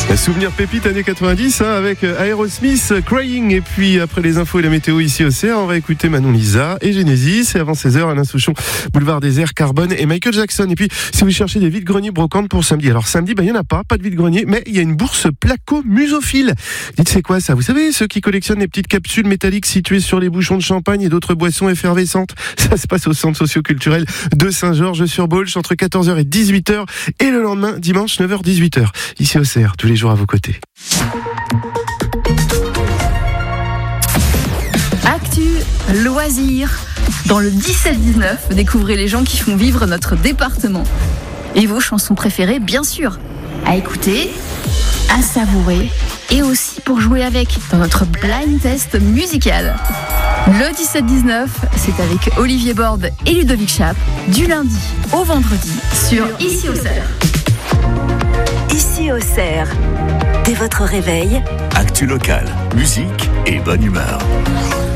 Souvenir pépite années 90 avec Aerosmith, Crying. Et puis après les infos et la météo ici au CR, on va écouter Manon Lisa et Genesis. Et avant 16h, Alain Souchon, Boulevard des Airs, Carbone et Michael Jackson. Et puis si vous cherchez des vides-greniers brocantes pour samedi, alors samedi, il n'y en a pas de vide-grenier, mais il y a une bourse placo-musophile. Dites, c'est quoi ça? Vous savez, ceux qui collectionnent les petites capsules métalliques situées sur les bouchons de champagne et d'autres boissons effervescentes. Ça se passe au centre socio-culturel de Saint-Georges-sur-Baulch entre 14h et 18h et le lendemain, dimanche, 9h-18h. Ici au CR, tous les jours à vos côtés. Actu, loisirs. Dans le 17-19, découvrez les gens qui font vivre notre département. Et vos chansons préférées, bien sûr. À écouter, à savourer et aussi pour jouer avec dans notre blind test musical. Le 17-19, c'est avec Olivier Borde et Ludovic Chap, du lundi au vendredi sur Ici au CER. Ici au CER, dès votre réveil, actu locale, musique et bonne humeur.